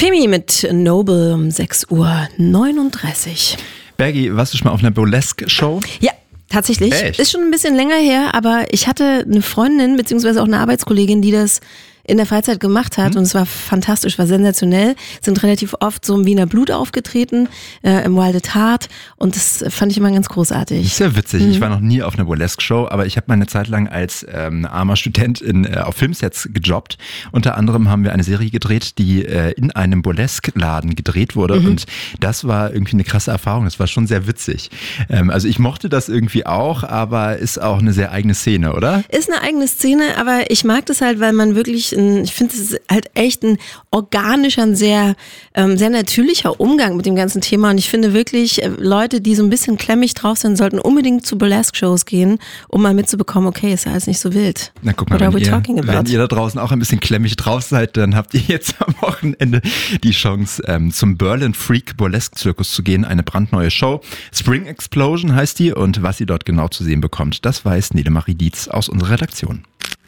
Femi mit Noble um 6:39 Uhr. Bergi, warst du schon mal auf einer Burlesque-Show? Ja, tatsächlich. Echt? Ist schon ein bisschen länger her, aber ich hatte eine Freundin, beziehungsweise auch eine Arbeitskollegin, die das in der Freizeit gemacht hat und es war fantastisch, war sensationell. Sind relativ oft so im Wiener Blut aufgetreten, im Wild at Heart und das fand ich immer ganz großartig. Das ist ja witzig. Ich war noch nie auf einer Burlesque-Show, aber ich habe mal eine Zeit lang als armer Student auf Filmsets gejobbt. Unter anderem haben wir eine Serie gedreht, die in einem Burlesque-Laden gedreht wurde und das war irgendwie eine krasse Erfahrung. Das war schon sehr witzig. Also ich mochte das irgendwie auch, aber ist auch eine sehr eigene Szene, oder? Ist eine eigene Szene, aber ich mag das halt, weil man wirklich, ich finde, es ist halt echt ein organischer, ein sehr natürlicher Umgang mit dem ganzen Thema und ich finde wirklich, Leute, die so ein bisschen klemmig drauf sind, sollten unbedingt zu Burlesque-Shows gehen, um mal mitzubekommen, okay, ist ja alles nicht so wild. Na guck mal, wenn ihr da draußen auch ein bisschen klemmig drauf seid, dann habt ihr jetzt am Wochenende die Chance, zum Berlin Freak Burlesque Zirkus zu gehen. Eine brandneue Show. Spring Explosion heißt die und was ihr dort genau zu sehen bekommt, das weiß Nele-Marie Dietz aus unserer Redaktion.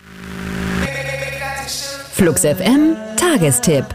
Flux FM Tagestipp.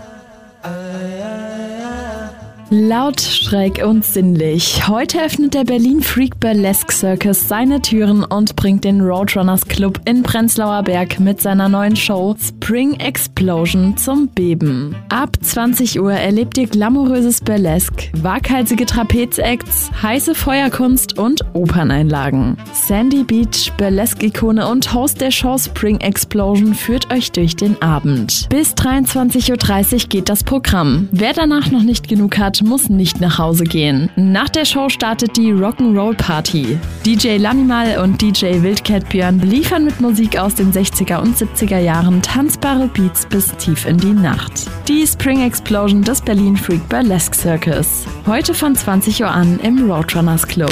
Laut, schräg und sinnlich. Heute öffnet der Berlin Freak Burlesque Circus seine Türen und bringt den Roadrunners Club in Prenzlauer Berg mit seiner neuen Show Spring Explosion zum Beben. Ab 20 Uhr erlebt ihr glamouröses Burlesque, waghalsige Trapezacts, heiße Feuerkunst und Operneinlagen. Sandy Beach, Burlesque-Ikone und Host der Show Spring Explosion führt euch durch den Abend. Bis 23:30 Uhr geht das Programm. Wer danach noch nicht genug hat, muss nicht nach Hause gehen. Nach der Show startet die Rock'n'Roll Party. DJ Lanimal und DJ Wildcat Björn liefern mit Musik aus den 60er und 70er Jahren tanzbare Beats bis tief in die Nacht. Die Spring Explosion des Berlin Freak Burlesque Circus. Heute von 20 Uhr an im Roadrunners Club.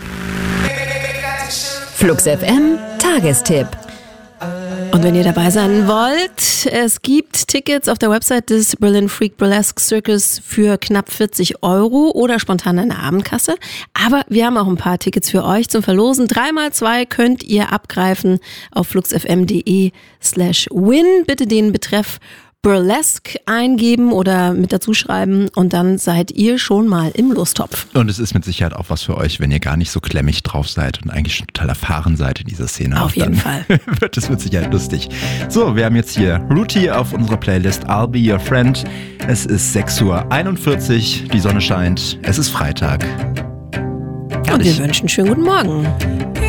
Flux FM Tagestipp. Und wenn ihr dabei sein wollt, es gibt Tickets auf der Website des Berlin Freak Burlesque Circus für knapp 40 € oder spontan eine Abendkasse. Aber wir haben auch ein paar Tickets für euch zum Verlosen. 3x2 könnt ihr abgreifen auf fluxfm.de/win. Bitte den Betreff Burlesque eingeben oder mit dazu schreiben und dann seid ihr schon mal im Lostopf. Und es ist mit Sicherheit auch was für euch, wenn ihr gar nicht so klemmig drauf seid und eigentlich schon total erfahren seid in dieser Szene. Auf jeden Fall. Wird es mit Sicherheit lustig. So, wir haben jetzt hier Ruti auf unserer Playlist I'll Be Your Friend. Es ist 6:41 Uhr, die Sonne scheint, es ist Freitag. Und wir wünschen einen schönen guten Morgen.